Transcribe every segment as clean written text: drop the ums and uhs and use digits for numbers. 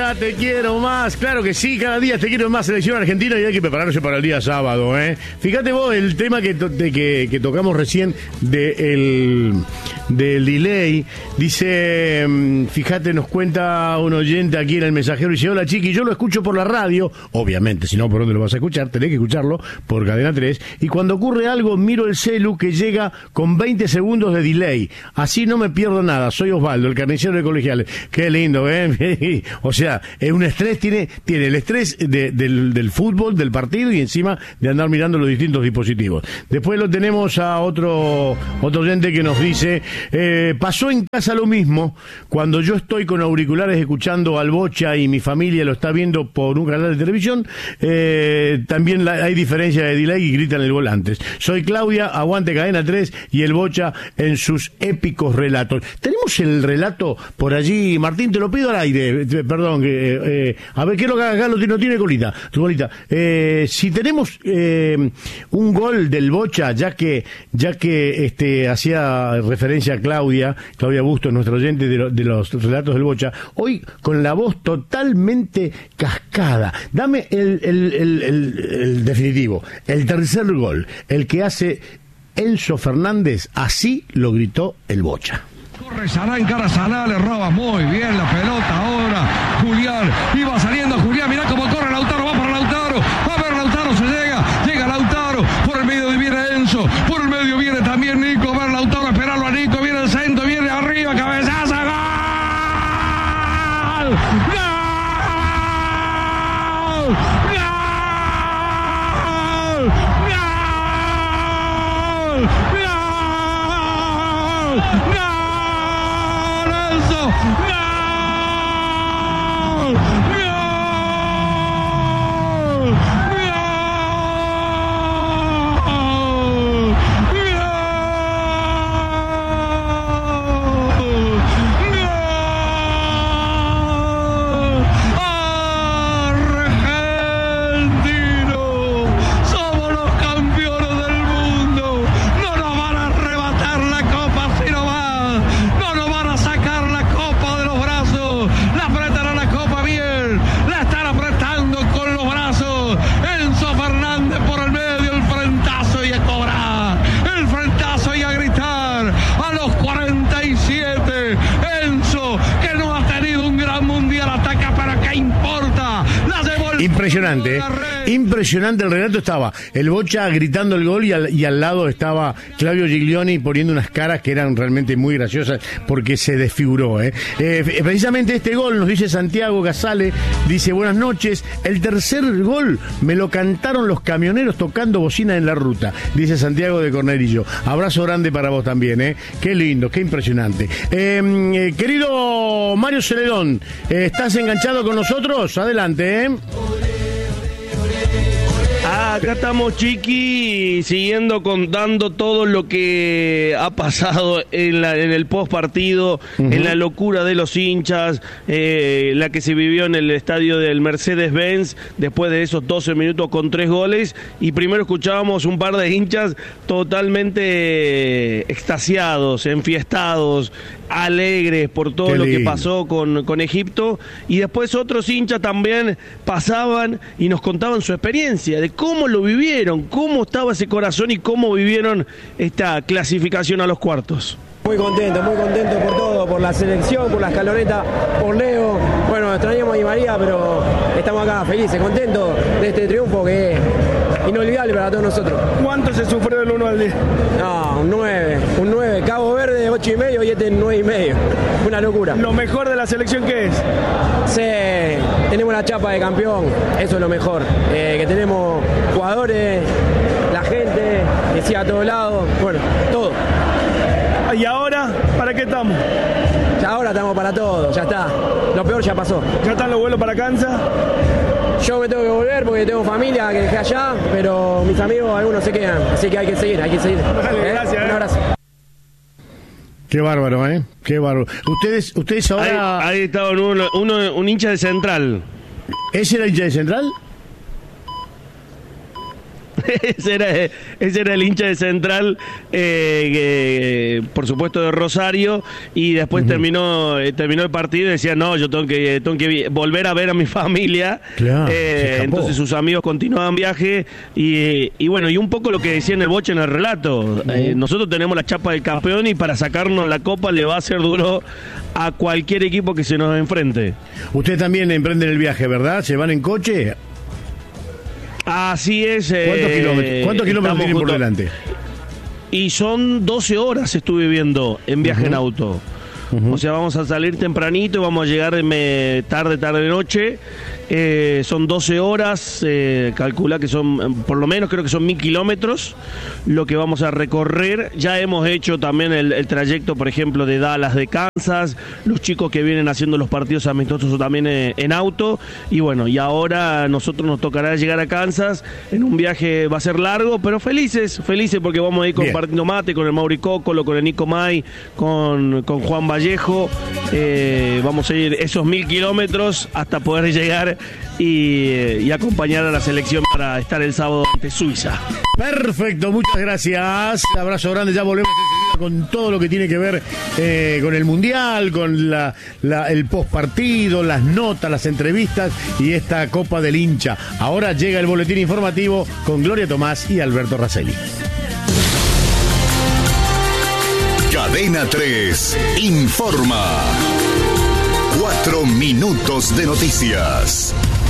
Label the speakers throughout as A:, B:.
A: día te quiero más. Claro que sí, cada día te quiero más. Selección Argentina, y hay que prepararse para el día sábado, ¿eh? Fíjate vos el tema que tocamos recién del delay. Dice, fíjate, nos cuenta un oyente aquí en el mensajero, dice: hola Chiqui, yo lo escucho por la radio, obviamente, si no, ¿por dónde lo vas a escuchar? Tenés que escucharlo por Cadena 3, y cuando ocurre algo miro el celu que llega con 20 segundos de delay, así no me pierdo nada. Soy Osvaldo, el carnicero de Colegiales. Qué lindo, ¿eh? O sea, es un estrés, tiene el estrés del fútbol, del partido, y encima de andar mirando los distintos dispositivos. Después lo tenemos a otro oyente que nos dice: pasó en casa lo mismo, cuando yo estoy con auriculares escuchando al Bocha y mi familia lo está viendo por un canal de televisión, también hay diferencia de delay y gritan el gol antes. Soy Claudia, aguante Cadena 3 y el Bocha en sus épicos relatos. Tenemos el relato por allí, Martín, te lo pido al aire, perdón, a ver, ¿qué es lo que acá no tiene colita? Tu colita. Si tenemos un gol del Bocha, ya que hacía referencia a Claudia Bustos, nuestro oyente de los relatos del Bocha, hoy con la voz totalmente cascada. Dame el definitivo, el tercer gol, el que hace Enzo Fernández, así lo gritó el Bocha.
B: Corre Saná, encara Saná, le roba muy bien la pelota ahora. Julián, iba saliendo Julián, mirá cómo corre Lautaro, va para Lautaro. A ver, Lautaro llega Lautaro. Por el medio viene Enzo, por el medio viene también Nico. A ver, Lautaro, esperarlo a Nico, viene el centro, viene arriba, cabezazo, ¡gol! ¡Gol! Impresionante el relato. Estaba el Bocha gritando el gol y al lado estaba Claudio Giglioni poniendo unas caras que eran realmente muy graciosas porque se desfiguró. Precisamente este gol, nos dice Santiago Casale, dice: buenas noches, el tercer gol me lo cantaron los camioneros tocando bocina en la ruta, dice Santiago de Cornerillo. Abrazo grande para vos también, qué lindo, qué impresionante. Querido Mario Celedón, ¿estás enganchado con nosotros? Adelante,
C: Acá estamos, Chiqui, siguiendo contando todo lo que ha pasado en el post partido, en la locura de los hinchas, la que se vivió en el estadio del Mercedes-Benz después de esos 12 minutos con 3 goles. Y primero escuchábamos un par de hinchas totalmente extasiados, enfiestados, alegres por todo lo que pasó con Egipto, y después otros hinchas también pasaban y nos contaban su experiencia de cómo lo vivieron, cómo estaba ese corazón y cómo vivieron esta clasificación a los cuartos.
D: Muy contento por todo, por la selección, por la escaloneta, por Leo. Bueno, extrañamos a Di María, pero estamos acá felices, contentos de este triunfo que es inolvidable para todos nosotros.
E: ¿Cuánto se sufrió del 1 al 10?
D: No, un 9. Cabo Verde 8,5 y este 9,5. Una locura.
E: ¿Lo mejor de la selección qué es?
D: Sí, tenemos la chapa de campeón, eso es lo mejor. Que tenemos jugadores, la gente, que siga a todos lados, bueno, todo.
E: ¿Y ahora para qué estamos?
D: Ya ahora estamos para todo, ya está. Lo peor ya pasó.
E: ¿Ya están los vuelos para Kansas?
D: Yo me tengo que volver porque tengo familia que dejé allá, pero mis amigos algunos se quedan, así que hay que seguir.
E: Dale, gracias.
D: Un abrazo.
A: Qué bárbaro, qué bárbaro. Ustedes ahora...
C: Ahí estaba un hincha de Central.
A: ¿Ese era hincha de Central?
C: ese era el hincha de Central, por supuesto de Rosario, y después terminó el partido y decía, no, yo tengo que volver a ver a mi familia.
B: Claro,
C: entonces sus amigos continuaban viaje y bueno, y un poco lo que decía en el Bocha en el relato, nosotros tenemos la chapa del campeón y para sacarnos la copa le va a ser duro a cualquier equipo que se nos enfrente.
B: Usted también emprenden el viaje, ¿verdad? ¿Se van en coche?
C: Así es.
B: ¿Cuántos kilómetros tienen por delante?
C: Y son 12 horas estuve viendo en viaje en auto. O sea, vamos a salir tempranito y vamos a llegar tarde noche. Son 12 horas, calcula que son, por lo menos creo que son 1000 kilómetros lo que vamos a recorrer. Ya hemos hecho también el trayecto, por ejemplo, de Dallas, de Kansas, los chicos que vienen haciendo los partidos amistosos también en auto. Y bueno, y ahora nosotros nos tocará llegar a Kansas en un viaje, va a ser largo, pero felices porque vamos a ir compartiendo mate con el Mauri Cócolo, con el Nico May, con Juan Vallejo. Vamos a ir esos 1000 kilómetros hasta poder llegar y acompañar a la selección para estar el sábado ante Suiza.
B: Perfecto, muchas gracias. Abrazo grande, ya volvemos enseguida con todo lo que tiene que ver con el Mundial, con el postpartido, las notas, las entrevistas y esta Copa del Hincha. Ahora llega el boletín informativo con Gloria Tomás y Alberto Raselli.
F: Cadena 3 informa. 4 minutos de noticias.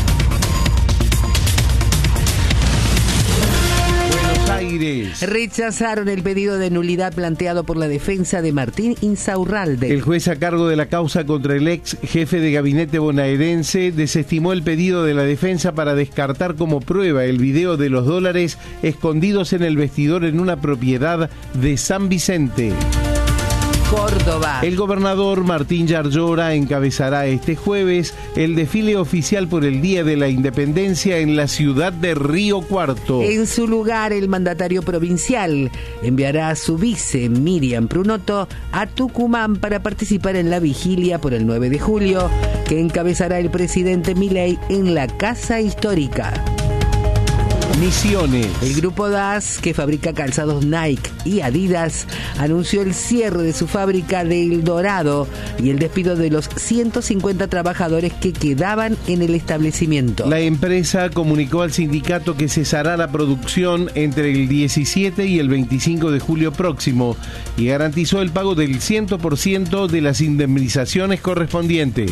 G: Buenos Aires.
H: Rechazaron el pedido de nulidad planteado por la defensa de Martín Insaurralde.
G: El juez a cargo de la causa contra el ex jefe de gabinete bonaerense desestimó el pedido de la defensa para descartar como prueba el video de los dólares escondidos en el vestidor en una propiedad de San Vicente.
H: Córdoba.
G: El gobernador Martín Yarlora encabezará este jueves el desfile oficial por el Día de la Independencia en la ciudad de Río Cuarto.
H: En su lugar, el mandatario provincial enviará a su vice, Miriam Prunoto, a Tucumán para participar en la vigilia por el 9 de julio, que encabezará el presidente Milei en la Casa Histórica.
G: Misiones.
H: El grupo DAS, que fabrica calzados Nike y Adidas, anunció el cierre de su fábrica de El Dorado y el despido de los 150 trabajadores que quedaban en el establecimiento.
G: La empresa comunicó al sindicato que cesará la producción entre el 17 y el 25 de julio próximo y garantizó el pago del 100% de las indemnizaciones correspondientes.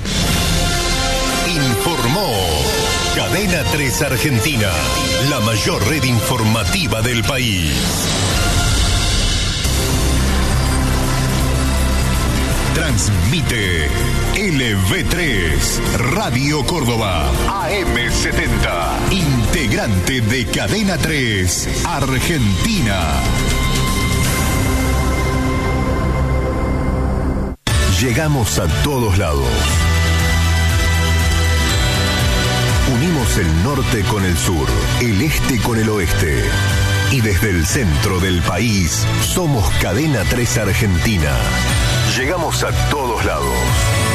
F: Informó Cadena 3 Argentina, la mayor red informativa del país. Transmite LV3, Radio Córdoba, AM70, integrante de Cadena 3 Argentina. Llegamos a todos lados. Unimos el norte con el sur, el este con el oeste. Y desde el centro del país, somos Cadena 3 Argentina. Llegamos a todos lados.